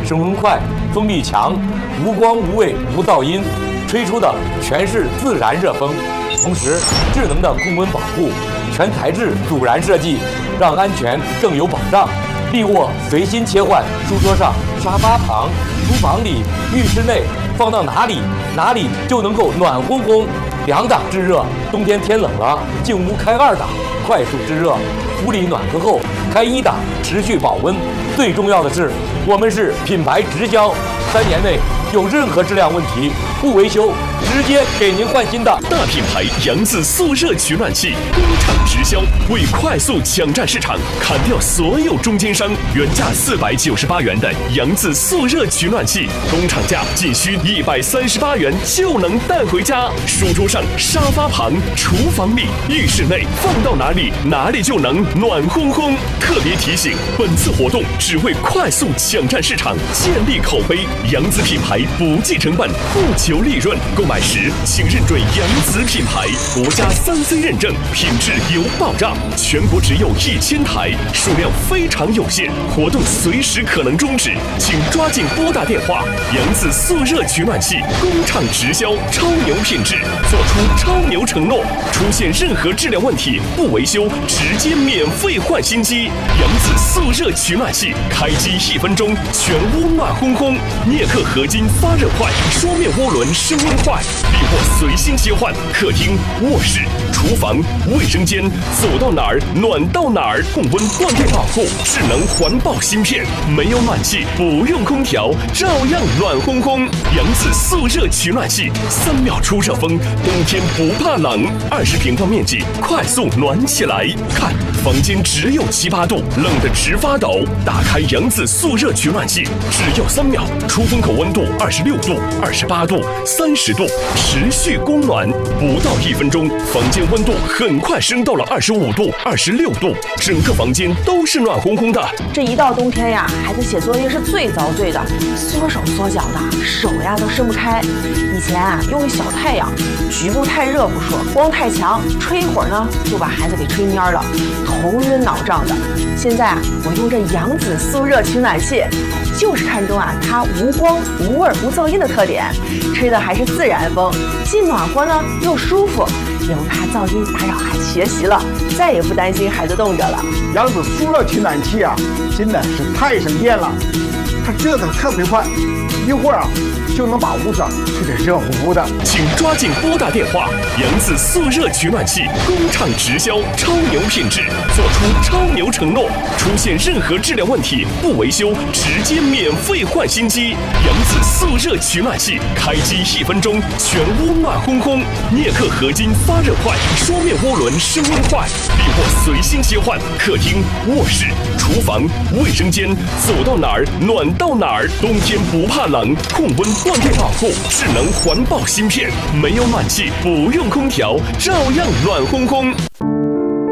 升温快，风力强，无光无味无噪音，吹出的全是自然热风。同时，智能的控温保护，全材质阻燃设计，让安全更有保障。立卧随心切换，书桌上、沙发旁、厨房里、浴室内，放到哪里就能够暖烘烘。2档制热，冬天天冷了，进屋开2档，快速制热。处理暖和后开1档，持续保温。最重要的是，我们是品牌直销，3年内有任何质量问题不维修，直接给您换新的。 大品牌扬子速热取暖器，工厂直销，为快速抢占市场，砍掉所有中间商。原价498元的扬子速热取暖器，工厂价仅需138元就能带回家。书桌上、沙发旁、厨房里、浴室内，放到哪里就能暖烘烘。特别提醒，本次活动只为快速抢占市场，建立口碑。扬子品牌不计成本，不求利润。购买时请认准扬子品牌，国家3C 认证，品质有保障。全国只有1000台，数量非常有限，活动随时可能终止，请抓紧拨打电话。扬子速热取暖器，工厂直销，超牛品质，做出超牛承诺。出现任何质量问题，不维修，直接免费换新机。扬子速热取暖器，开机1分钟，全屋暖烘烘。镍克合金发热快，双面涡轮升温快，立卧随心切换，客厅、卧室、厨房、卫生间，走到哪儿暖到哪儿。控温断电保护，智能环保芯片，没有暖气，不用空调，照样暖烘烘。扬子速热取暖器，3秒出热风，冬天不怕冷，20平方面积，快速暖起来。看，房间只有7、8度，冷得直发抖。打开扬子速热取暖器，只要3秒，出风口温度26度、28度、30度，持续供暖，不到1分钟，房间温度很快升到了25度、26度，整个房间都是暖烘烘的。 这一到冬天呀，孩子写作业是最遭罪的，缩手缩脚的，手呀都伸不开。以前啊，用个小太阳，局部太热不说，光太强，吹一会儿呢，就把孩子给吹蔫了，头晕脑胀的。现在啊，我用这扬子速热取暖器，就是看中啊它无光、无味、无噪音的特点，吹的还是自然风，既暖和呢又舒服，也不怕噪音打扰孩子学习了，再也不担心孩子冻着了。 扬子速热取暖器啊，真的是太省电了，它热得特别快，一会儿啊就能把屋子吹得热乎乎的。 请抓紧拨打电话，扬子速热取暖器，工厂直销，超牛品质，做出超牛承诺。出现任何质量问题，不维修，直接免费换新机。扬子速热取暖器，开机1分钟，全屋暖烘烘。镍克合金发热快，双面涡轮升温快，立卧随心切换，客厅、卧室、厨房、卫生间，走到哪儿暖到哪儿。冬天不怕冷，控温断电保护，智能环保芯片，没有暖气，不用空调，照样暖烘烘。